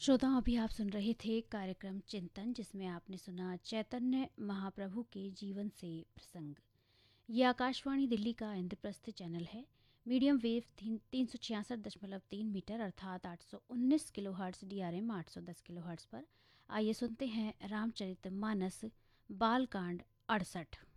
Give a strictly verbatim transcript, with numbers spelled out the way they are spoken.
श्रोताओं, अभी आप सुन रहे थे कार्यक्रम चिंतन, जिसमें आपने सुना चैतन्य महाप्रभु के जीवन से प्रसंग। ये आकाशवाणी दिल्ली का इंद्रप्रस्थ चैनल है। मीडियम वेव तीन तीन सौ छियासठ दशमलव तीन मीटर अर्थात आठ सौ उन्नीस kilo hertz, D R M आठ सौ दस किलो हर्ट्स पर। आइए सुनते हैं रामचरित मानस बालकांड अड़सठ।